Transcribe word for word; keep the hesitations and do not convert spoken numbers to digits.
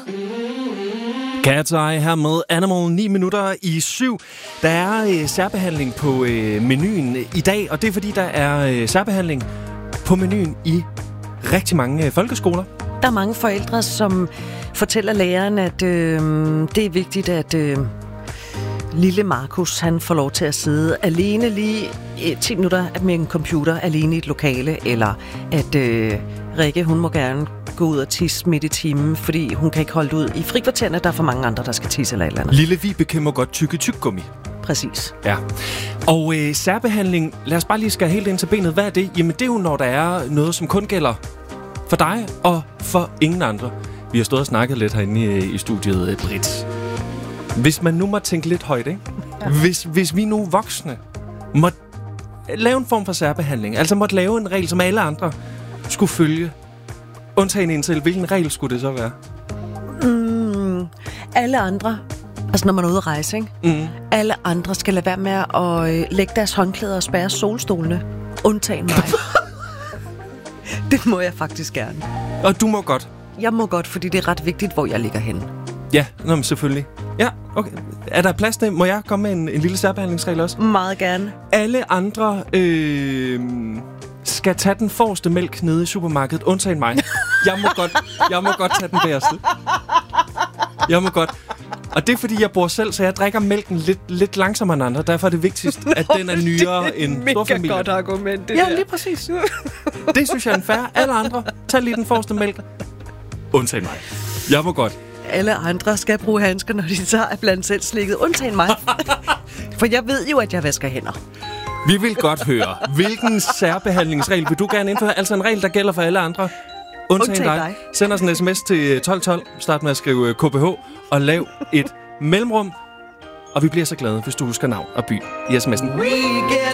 Cat's Eye her med Animal, ni minutter i syv. Der er øh, særbehandling på øh, menuen i dag, og det er fordi, der er øh, særbehandling på menuen i rigtig mange øh, folkeskoler. Der er mange forældre, som fortæller læreren, at øh, det er vigtigt, at øh, lille Markus han får lov til at sidde alene lige øh, ti minutter med en computer alene i et lokale, eller at øh, Rikke, hun må gerne gå ud og tisse midt i timen, fordi hun kan ikke holde ud i frikvartererne. Der er for mange andre, der skal tisse eller et eller andet. Lille Vibeke må godt tykke tyggegummi. Præcis. Ja. Og øh, særbehandling, lad os bare lige skære helt ind til benet. Hvad er det? Jamen det er jo, når der er noget, som kun gælder for dig og for ingen andre. Vi har stået og snakket lidt herinde i, i studiet, Britt. Hvis man nu må tænke lidt højt, ikke? Ja. Hvis, hvis vi nu voksne må lave en form for særbehandling, altså måtte lave en regel, som alle andre skulle følge, undtagen en selv, hvilken regel skulle det så være? Mm, alle andre, altså når man er ude at rejse, ikke? Mm. Alle andre skal lade være med at øh, lægge deres håndklæder og spærre solstolene, undtagen mig. Det må jeg faktisk gerne. Og du må godt? Jeg må godt, fordi det er ret vigtigt, hvor jeg ligger henne. Ja, nå, men selvfølgelig. Ja, okay. Er der plads til? Må jeg komme med en, en lille særbehandlingsregel også? Meget gerne. Alle andre øh, skal tage den forreste mælk nede i supermarkedet, undtagen mig. Jeg må godt, jeg må godt tage den bagerste. Jeg må godt. Og det er, fordi jeg bor selv, så jeg drikker mælken lidt, lidt langsommere end andre. Derfor er det vigtigst, at den er nyere end storfamilie. Det er et mega godt argument, det Ja, der. lige præcis. Det synes jeg er en fair. Alle andre, tag lige den forreste mælk. Undtagen mig. Jeg må godt. Alle andre skal bruge handsker, når de tager af blandt selv slikket. Undtagen mig. For jeg ved jo, at jeg vasker hænder. Vi vil godt høre, hvilken særbehandlingsregel vil du gerne indføre? Altså en regel, der gælder for alle andre. Undtagen, Undtagen dig. dig. Send os en sms til tolv tolv. Start med at skrive K B H og lav et mellemrum. Og vi bliver så glade, hvis du husker navn og by i sms'en.